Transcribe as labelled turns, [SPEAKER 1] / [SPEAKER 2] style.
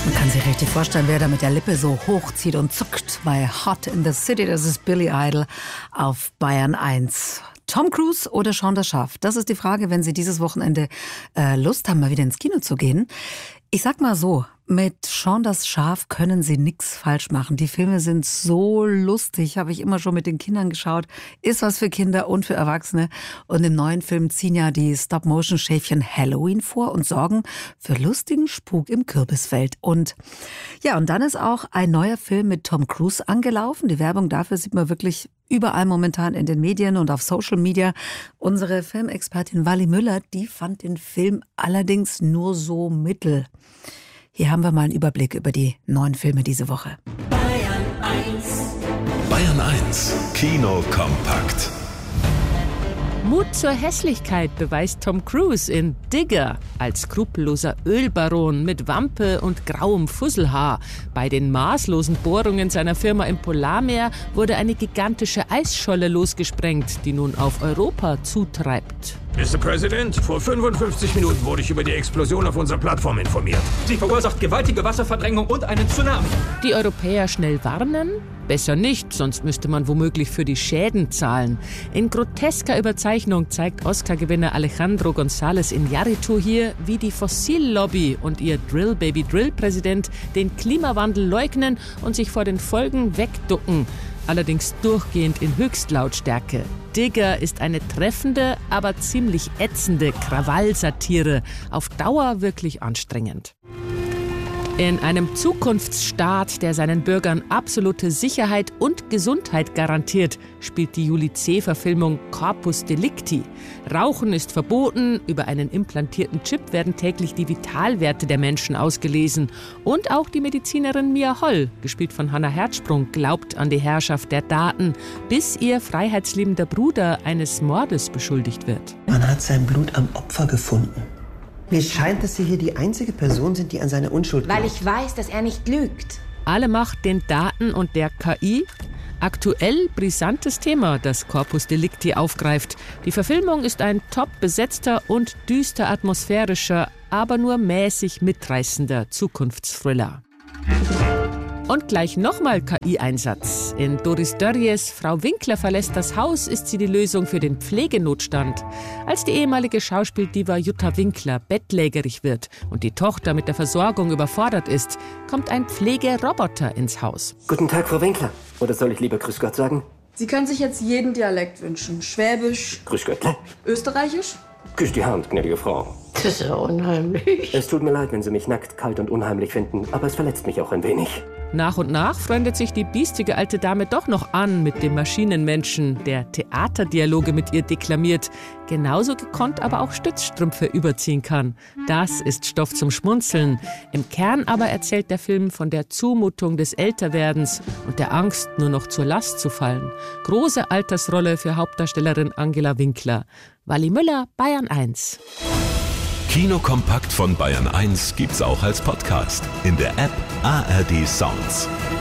[SPEAKER 1] Man kann sich richtig vorstellen, wer da mit der Lippe so hochzieht und zuckt bei Hot in the City. Das ist Billy Idol auf Bayern 1. Tom Cruise oder Shaun das Schaf? Das ist die Frage, wenn Sie dieses Wochenende Lust haben, mal wieder ins Kino zu gehen. Ich sag mal so, mit Shaun das Schaf können Sie nichts falsch machen. Die Filme sind so lustig, habe ich immer schon mit den Kindern geschaut. Ist was für Kinder und für Erwachsene. Und im neuen Film ziehen ja die Stop-Motion-Schäfchen Halloween vor und sorgen für lustigen Spuk im Kürbisfeld. Und ja, und dann ist auch ein neuer Film mit Tom Cruise angelaufen. Die Werbung dafür sieht man wirklich überall momentan in den Medien und auf Social Media. Unsere Filmexpertin Wally Müller, die fand den Film allerdings nur so mittel. Hier haben wir mal einen Überblick über die neuen Filme diese Woche.
[SPEAKER 2] Bayern 1.
[SPEAKER 3] Bayern 1, Kino kompakt.
[SPEAKER 4] Mut zur Hässlichkeit beweist Tom Cruise in Digger als skrupelloser Ölbaron mit Wampe und grauem Fusselhaar. Bei den maßlosen Bohrungen seiner Firma im Polarmeer wurde eine gigantische Eisscholle losgesprengt, die nun auf Europa zutreibt.
[SPEAKER 5] Mr. President, vor 55 Minuten wurde ich über die Explosion auf unserer Plattform informiert.
[SPEAKER 6] Sie verursacht gewaltige Wasserverdrängung und einen Tsunami.
[SPEAKER 4] Die Europäer schnell warnen? Besser nicht, sonst müsste man womöglich für die Schäden zahlen. In grotesker Überzeichnung zeigt Oscar-Gewinner Alejandro González Iñárritu hier, wie die Fossillobby und ihr Drill-Baby-Drill-Präsident den Klimawandel leugnen und sich vor den Folgen wegducken. Allerdings durchgehend in Höchstlautstärke. Digger ist eine treffende, aber ziemlich ätzende Krawallsatire. Auf Dauer wirklich anstrengend. In einem Zukunftsstaat, der seinen Bürgern absolute Sicherheit und Gesundheit garantiert, spielt die Julie C-Verfilmung Corpus Delicti. Rauchen ist verboten, über einen implantierten Chip werden täglich die Vitalwerte der Menschen ausgelesen. Und auch die Medizinerin Mia Holl, gespielt von Hannah Herzsprung, glaubt an die Herrschaft der Daten, bis ihr freiheitsliebender Bruder eines Mordes beschuldigt wird.
[SPEAKER 7] Man hat sein Blut am Opfer gefunden. Mir scheint, dass Sie hier die einzige Person sind, die an seine Unschuld glaubt.
[SPEAKER 8] Weil ich weiß, dass er nicht lügt.
[SPEAKER 4] Alle Macht den Daten und der KI? Aktuell brisantes Thema, das Corpus Delicti aufgreift. Die Verfilmung ist ein top besetzter und düster atmosphärischer, aber nur mäßig mitreißender Zukunftsthriller. Und gleich nochmal KI-Einsatz. In Doris Dörries Frau Winkler verlässt das Haus ist sie die Lösung für den Pflegenotstand. Als die ehemalige Schauspieldiva Jutta Winkler bettlägerig wird und die Tochter mit der Versorgung überfordert ist, kommt ein Pflegeroboter ins Haus.
[SPEAKER 7] Guten Tag, Frau Winkler. Oder soll ich lieber Grüß Gott sagen?
[SPEAKER 9] Sie können sich jetzt jeden Dialekt wünschen. Schwäbisch,
[SPEAKER 7] Grüß Göttle.
[SPEAKER 9] Österreichisch.
[SPEAKER 7] Küss die Hand, gnädige Frau.
[SPEAKER 8] Das ist ja unheimlich.
[SPEAKER 7] Es tut mir leid, wenn Sie mich nackt, kalt und unheimlich finden, aber es verletzt mich auch ein wenig.
[SPEAKER 4] Nach und nach freundet sich die biestige alte Dame doch noch an mit dem Maschinenmenschen, der Theaterdialoge mit ihr deklamiert, genauso gekonnt aber auch Stützstrümpfe überziehen kann. Das ist Stoff zum Schmunzeln. Im Kern aber erzählt der Film von der Zumutung des Älterwerdens und der Angst, nur noch zur Last zu fallen. Große Altersrolle für Hauptdarstellerin Angela Winkler. Wally Müller, Bayern 1.
[SPEAKER 3] Kino kompakt von Bayern 1 gibt's auch als Podcast in der App ARD Sounds.